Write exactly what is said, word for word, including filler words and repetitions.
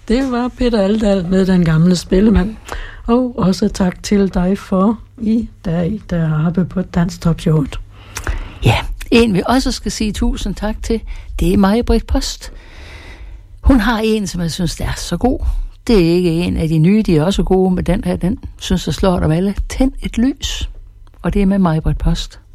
Det var Peter Aldahl med Den Gamle Spillemand. Og også tak til dig for i dag, der har på Danstopshowet. Ja, en vi også skal sige tusind tak til, det er Maj-Britt Post. Hun har en, som jeg synes, der er så god. Det er ikke en af de nye, de er også gode, men den her, den synes jeg slår dem alle. Tænd et lys. Og det er med Maj-Britt Post.